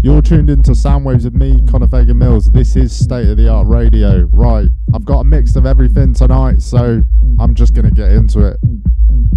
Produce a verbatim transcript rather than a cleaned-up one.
You're tuned into Soundwaves with me, Conor Fagan Mills. This is State of the Art Radio. Right, I've got a mix of everything tonight, so I'm just going to get into it.